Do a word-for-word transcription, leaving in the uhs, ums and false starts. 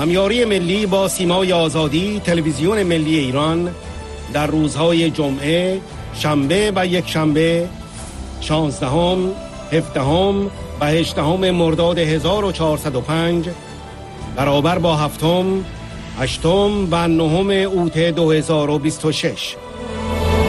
همیاری ملی با سیمای آزادی تلویزیون ملی ایران در روزهای جمعه، شنبه و یک شنبه شانزدهم، هفدهم و هجدهم مرداد هزار و چهارصد و پنج برابر با هفتم، هشتم و نهم اوت دو هزار و بیست و شش